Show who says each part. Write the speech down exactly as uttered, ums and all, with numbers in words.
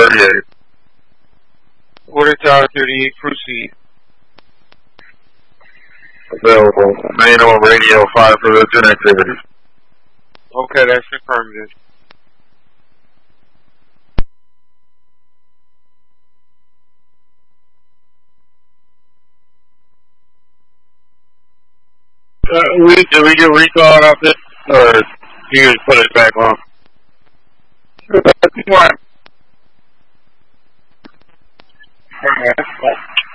Speaker 1: thirty-eight.
Speaker 2: Order Tower thirty-eight, proceed.
Speaker 1: Available. Main on radio five for routine activities.
Speaker 2: Okay, that's affirmative.
Speaker 1: Uh, we, did we get recall off it? Or you just put it back on? What?